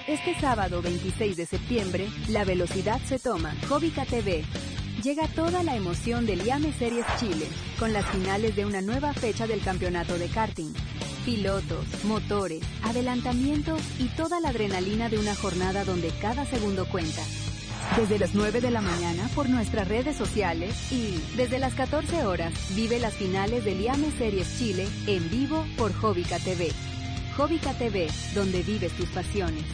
Este sábado 26 de septiembre, la velocidad se toma. Jovica TV. Llega toda la emoción del IAME Series Chile, con las finales de una nueva fecha del campeonato de karting. Pilotos, motores, adelantamientos y toda la adrenalina de una jornada donde cada segundo cuenta. Desde las 9 de la mañana por nuestras redes sociales y desde las 14 horas vive las finales del IAME Series Chile en vivo por Jovica TV. Jovica TV, donde vives tus pasiones.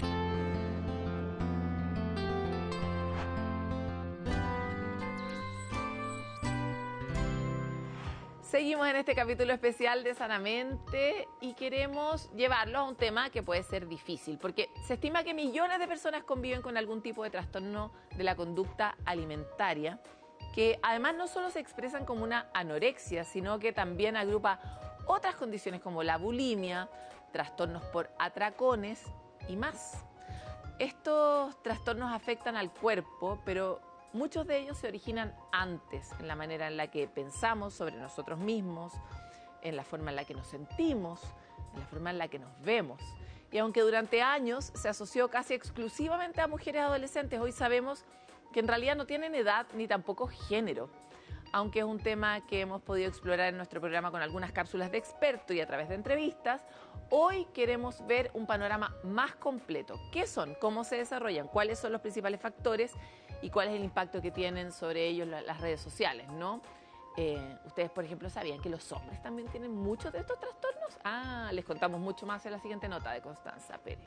Seguimos en este capítulo especial de Sanamente y queremos llevarlo a un tema que puede ser difícil, porque se estima que millones de personas conviven con algún tipo de trastorno de la conducta alimentaria, que además no solo se expresan como una anorexia, sino que también agrupa otras condiciones como la bulimia, trastornos por atracones y más. Estos trastornos afectan al cuerpo, pero muchos de ellos se originan antes, en la manera en la que pensamos sobre nosotros mismos, en la forma en la que nos sentimos, en la forma en la que nos vemos. Y aunque durante años se asoció casi exclusivamente a mujeres adolescentes, hoy sabemos que en realidad no tienen edad ni tampoco género. Aunque es un tema que hemos podido explorar en nuestro programa con algunas cápsulas de expertos y a través de entrevistas, hoy queremos ver un panorama más completo. ¿Qué son? ¿Cómo se desarrollan? ¿Cuáles son los principales factores? ¿Y cuál es el impacto que tienen sobre ellos las redes sociales, ¿no? Ustedes, por ejemplo, ¿sabían que los hombres también tienen muchos de estos trastornos? Les contamos mucho más en la siguiente nota de Constanza Pérez.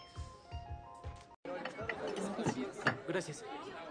Gracias.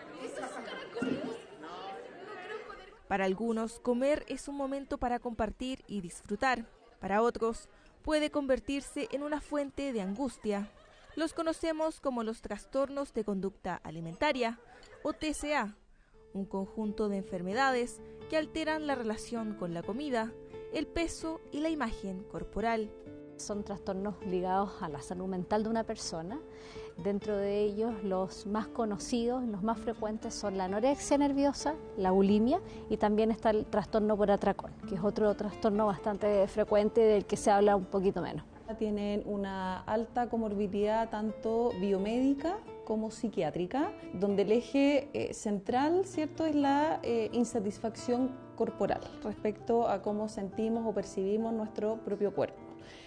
Para algunos, comer es un momento para compartir y disfrutar. Para otros, puede convertirse en una fuente de angustia. Los conocemos como los trastornos de conducta alimentaria o TCA, un conjunto de enfermedades que alteran la relación con la comida, el peso y la imagen corporal. Son trastornos ligados a la salud mental de una persona. Dentro de ellos, los más conocidos, los más frecuentes son la anorexia nerviosa, la bulimia y también está el trastorno por atracón, que es otro trastorno bastante frecuente del que se habla un poquito menos. Tienen una alta comorbilidad tanto biomédica como psiquiátrica, donde el eje central, ¿cierto?, es la insatisfacción corporal respecto a cómo sentimos o percibimos nuestro propio cuerpo,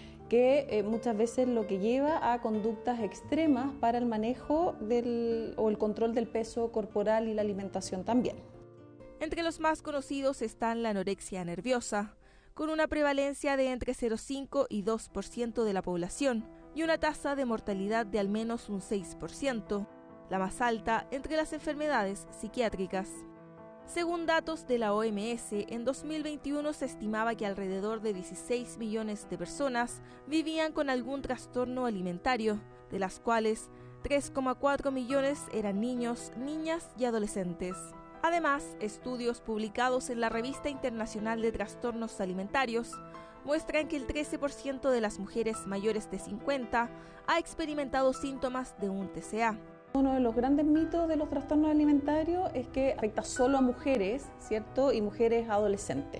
que muchas veces lo que lleva a conductas extremas para el manejo o el control del peso corporal y la alimentación también. Entre los más conocidos están la anorexia nerviosa, con una prevalencia de entre 0,5 y 2% de la población y una tasa de mortalidad de al menos un 6%, la más alta entre las enfermedades psiquiátricas. Según datos de la OMS, en 2021 se estimaba que alrededor de 16 millones de personas vivían con algún trastorno alimentario, de las cuales 3,4 millones eran niños, niñas y adolescentes. Además, estudios publicados en la Revista Internacional de Trastornos Alimentarios muestran que el 13% de las mujeres mayores de 50 ha experimentado síntomas de un TCA. Uno de los grandes mitos de los trastornos alimentarios es que afecta solo a mujeres, ¿cierto?, y mujeres adolescentes.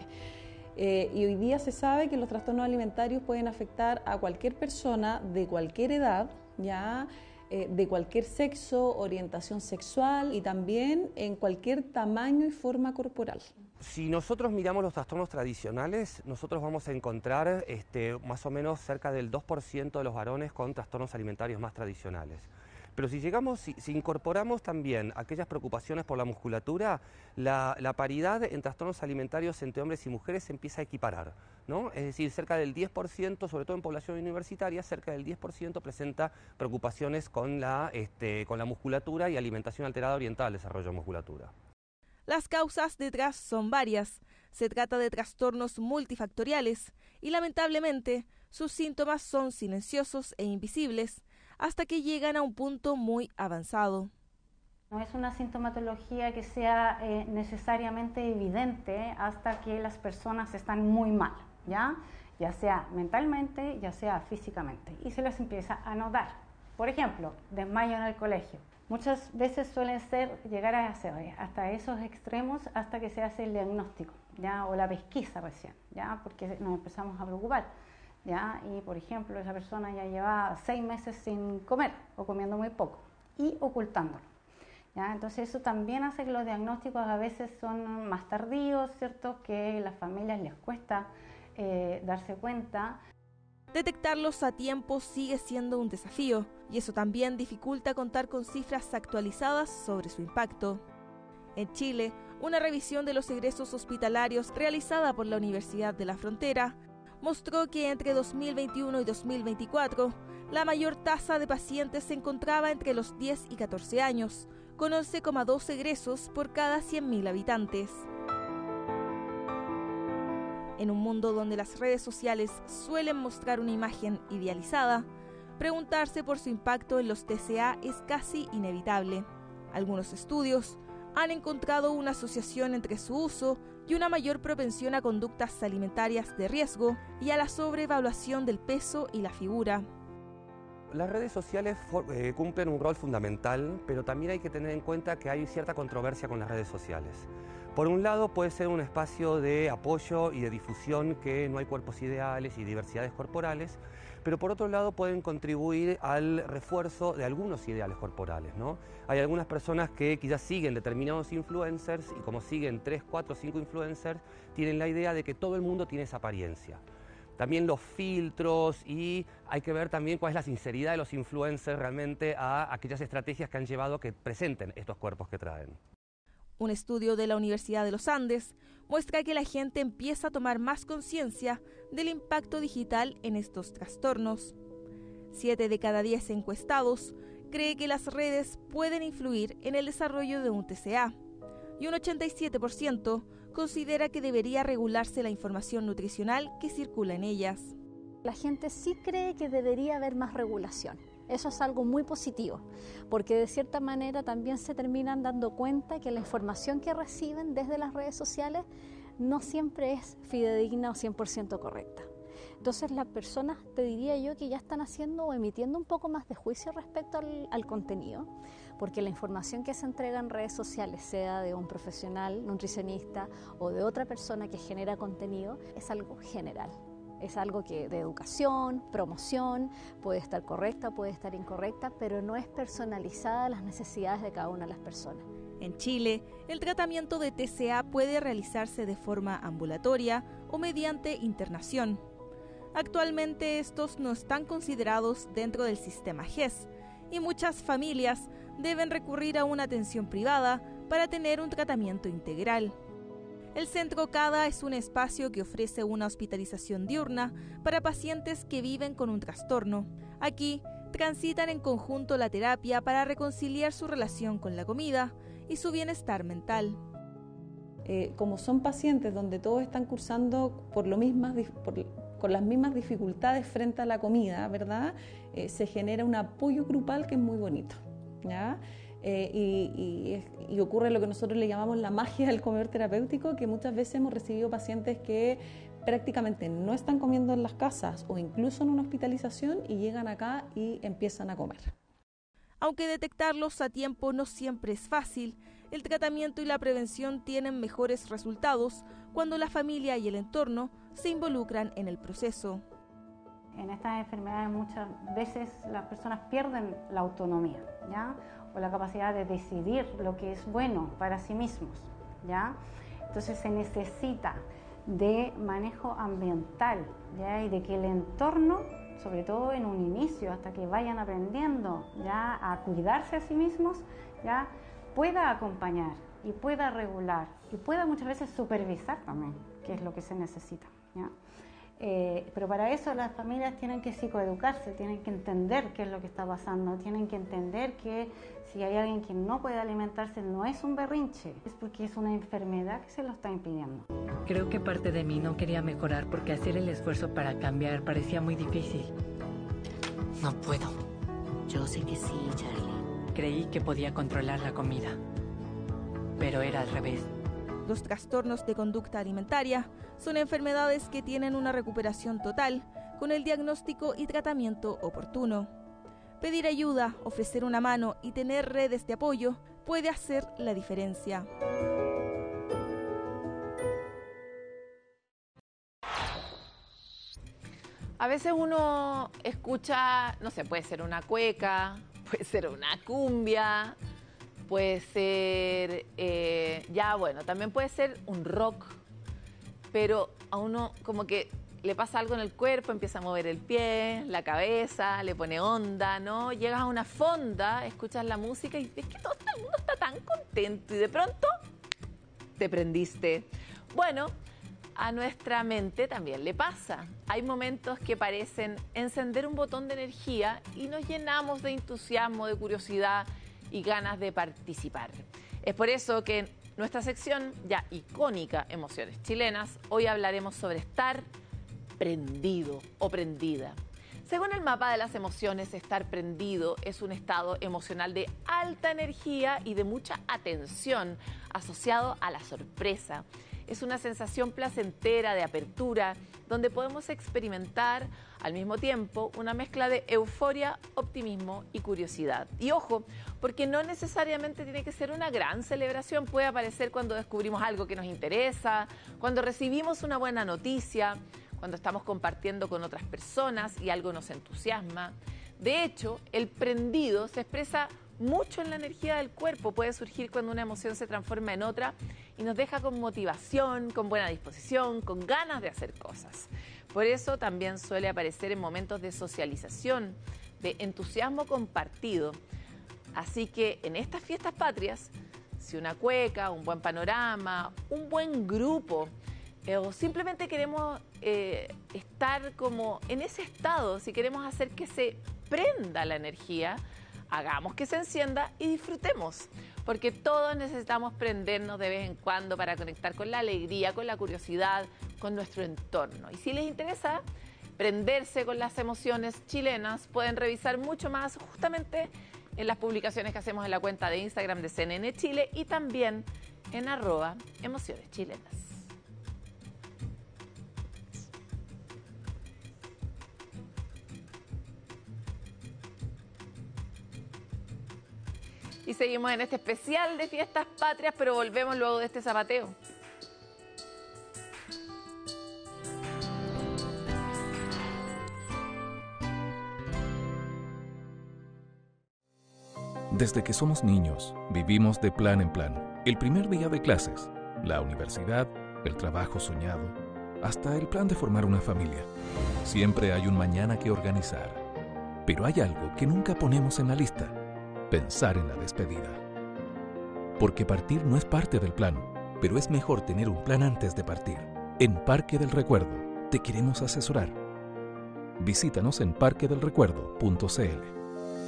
Y hoy día se sabe que los trastornos alimentarios pueden afectar a cualquier persona de cualquier edad, ya de cualquier sexo, orientación sexual y también en cualquier tamaño y forma corporal. Si nosotros miramos los trastornos tradicionales, nosotros vamos a encontrar más o menos cerca del 2% de los varones con trastornos alimentarios más tradicionales. Pero si incorporamos también aquellas preocupaciones por la musculatura, la paridad en trastornos alimentarios entre hombres y mujeres se empieza a equiparar, ¿no? Es decir, cerca del 10%, sobre todo en población universitaria, cerca del 10% presenta preocupaciones con la musculatura y alimentación alterada orientada al desarrollo de musculatura. Las causas detrás son varias. Se trata de trastornos multifactoriales y lamentablemente sus síntomas son silenciosos e invisibles hasta que llegan a un punto muy avanzado. No es una sintomatología que sea necesariamente evidente hasta que las personas están muy mal, ya sea mentalmente, ya sea físicamente, y se les empieza a notar. Por ejemplo, desmayo en el colegio. Muchas veces suelen llegar hasta esos extremos hasta que se hace el diagnóstico, o la pesquisa recién, porque nos empezamos a preocupar. ¿ya? Y por ejemplo esa persona ya lleva 6 meses sin comer o comiendo muy poco y ocultándolo, ¿ya? Entonces eso también hace que los diagnósticos a veces son más tardíos, ¿cierto? Que a las familias les cuesta darse cuenta. Detectarlos a tiempo sigue siendo un desafío y eso también dificulta contar con cifras actualizadas sobre su impacto. En Chile, una revisión de los egresos hospitalarios realizada por la Universidad de la Frontera mostró que entre 2021 y 2024, la mayor tasa de pacientes se encontraba entre los 10 y 14 años, con 11,2 egresos por cada 100.000 habitantes. En un mundo donde las redes sociales suelen mostrar una imagen idealizada, preguntarse por su impacto en los TCA es casi inevitable. Algunos estudios han encontrado una asociación entre su uso y una mayor propensión a conductas alimentarias de riesgo y a la sobreevaluación del peso y la figura. Las redes sociales cumplen un rol fundamental, pero también hay que tener en cuenta que hay cierta controversia con las redes sociales. Por un lado puede ser un espacio de apoyo y de difusión que no hay cuerpos ideales y diversidades corporales, pero por otro lado pueden contribuir al refuerzo de algunos ideales corporales, ¿no? Hay algunas personas que quizás siguen determinados influencers y como siguen 3, 4, 5 influencers, tienen la idea de que todo el mundo tiene esa apariencia. También los filtros y hay que ver también cuál es la sinceridad de los influencers realmente a aquellas estrategias que han llevado a que presenten estos cuerpos que traen. Un estudio de la Universidad de los Andes muestra que la gente empieza a tomar más conciencia del impacto digital en estos trastornos. 7 de cada 10 encuestados cree que las redes pueden influir en el desarrollo de un TCA y un 87% considera que debería regularse la información nutricional que circula en ellas. La gente sí cree que debería haber más regulación. Eso es algo muy positivo, porque de cierta manera también se terminan dando cuenta que la información que reciben desde las redes sociales no siempre es fidedigna o 100% correcta. Entonces las personas, te diría yo, que ya están haciendo o emitiendo un poco más de juicio respecto al contenido, porque la información que se entrega en redes sociales, sea de un profesional, nutricionista o de otra persona que genera contenido, es algo general. Es algo que de educación, promoción, puede estar correcta, puede estar incorrecta, pero no es personalizada a las necesidades de cada una de las personas. En Chile, el tratamiento de TCA puede realizarse de forma ambulatoria o mediante internación. Actualmente estos no están considerados dentro del sistema GES y muchas familias deben recurrir a una atención privada para tener un tratamiento integral. El Centro CADA es un espacio que ofrece una hospitalización diurna para pacientes que viven con un trastorno. Aquí transitan en conjunto la terapia para reconciliar su relación con la comida y su bienestar mental. Como son pacientes donde todos están cursando con las mismas dificultades frente a la comida, ¿verdad? Se genera un apoyo grupal que es muy bonito, ¿ya? Y ocurre lo que nosotros le llamamos la magia del comedor terapéutico, que muchas veces hemos recibido pacientes que prácticamente no están comiendo en las casas o incluso en una hospitalización y llegan acá y empiezan a comer. Aunque detectarlos a tiempo no siempre es fácil, el tratamiento y la prevención tienen mejores resultados cuando la familia y el entorno se involucran en el proceso. En estas enfermedades muchas veces las personas pierden la autonomía, ¿ya? O la capacidad de decidir lo que es bueno para sí mismos, ¿ya? Entonces se necesita de manejo ambiental, ¿ya? Y de que el entorno, sobre todo en un inicio, hasta que vayan aprendiendo ya a cuidarse a sí mismos, ya pueda acompañar y pueda regular y pueda muchas veces supervisar también, que es lo que se necesita, ¿ya? Pero para eso las familias tienen que psicoeducarse, tienen que entender qué es lo que está pasando, tienen que entender que si hay alguien que no puede alimentarse no es un berrinche, es porque es una enfermedad que se lo está impidiendo. Creo que parte de mí no quería mejorar porque hacer el esfuerzo para cambiar parecía muy difícil. No puedo. Yo sé que sí, Charlie. Creí que podía controlar la comida, pero era al revés. Los trastornos de conducta alimentaria son enfermedades que tienen una recuperación total con el diagnóstico y tratamiento oportuno. Pedir ayuda, ofrecer una mano y tener redes de apoyo puede hacer la diferencia. A A veces uno escucha, no sé, puede ser una cueca, puede ser una cumbia, puede ser, también puede ser un rock, pero a uno como que le pasa algo en el cuerpo, empieza a mover el pie, la cabeza, le pone onda, ¿no? Llegas a una fonda, escuchas la música y ves que todo el mundo está tan contento y de pronto te prendiste. Bueno, a nuestra mente también le pasa. Hay momentos que parecen encender un botón de energía y nos llenamos de entusiasmo, de curiosidad y ganas de participar. Es por eso que en nuestra sección ya icónica Emociones Chilenas, hoy hablaremos sobre estar prendido o prendida. Según el mapa de las emociones, estar prendido es un estado emocional de alta energía y de mucha atención asociado a la sorpresa. Es una sensación placentera de apertura donde podemos experimentar al mismo tiempo una mezcla de euforia, optimismo y curiosidad. Y ojo, porque no necesariamente tiene que ser una gran celebración, puede aparecer cuando descubrimos algo que nos interesa, cuando recibimos una buena noticia, cuando estamos compartiendo con otras personas y algo nos entusiasma. De hecho, el prendido se expresa mucho en la energía del cuerpo, puede surgir cuando una emoción se transforma en otra y nos deja con motivación, con buena disposición, con ganas de hacer cosas. Por eso también suele aparecer en momentos de socialización, de entusiasmo compartido. Así que en estas fiestas patrias, si una cueca, un buen panorama, un buen grupo, o simplemente queremos estar como en ese estado, si queremos hacer que se prenda la energía, hagamos que se encienda y disfrutemos, porque todos necesitamos prendernos de vez en cuando para conectar con la alegría, con la curiosidad, con nuestro entorno. Y si les interesa prenderse con las emociones chilenas, pueden revisar mucho más justamente en las publicaciones que hacemos en la cuenta de Instagram de CNN Chile y también en @emocioneschilenas. Y seguimos en este especial de fiestas patrias, pero volvemos luego de este zapateo. Desde que somos niños, vivimos de plan en plan. El primer día de clases, la universidad, el trabajo soñado, hasta el plan de formar una familia. Siempre hay un mañana que organizar. Pero hay algo que nunca ponemos en la lista: pensar en la despedida. Porque partir no es parte del plan, pero es mejor tener un plan antes de partir. En Parque del Recuerdo te queremos asesorar. Visítanos en parquedelrecuerdo.cl.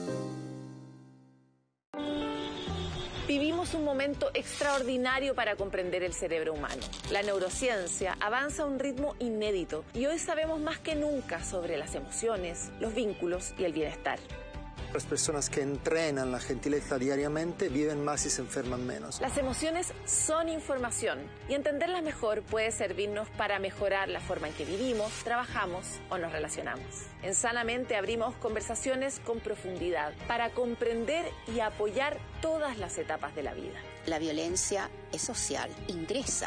Vivimos un momento extraordinario para comprender el cerebro humano. La neurociencia avanza a un ritmo inédito y hoy sabemos más que nunca sobre las emociones, los vínculos y el bienestar. Las personas que entrenan la gentileza diariamente viven más y se enferman menos. Las emociones son información y entenderlas mejor puede servirnos para mejorar la forma en que vivimos, trabajamos o nos relacionamos. En Sanamente abrimos conversaciones con profundidad para comprender y apoyar todas las etapas de la vida. La violencia es social. Ingresa